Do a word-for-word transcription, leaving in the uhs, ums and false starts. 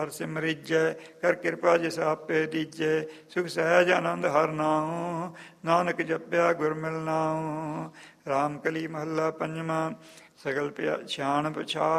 ਹਰ ਸਿਮਰਿਜੈ ਕਰ ਕਿਰਪਾ ਜਿਸ ਆਪੇ ਦੀਜੈ। ਸੁਖ ਸਹਿਜ ਆਨੰਦ ਹਰ ਨਾਉ ਨਾਨਕ ਜਪਿਆ ਗੁਰ ਮਿਲ ਨਾਉ। ਰਾਮ ਕਲੀ ਮਹੱਲਾ ਪੰਜਵਾਂ। ਸਗਲ ਪਿਆ ਸਿਆਣ ਪਛਾਣ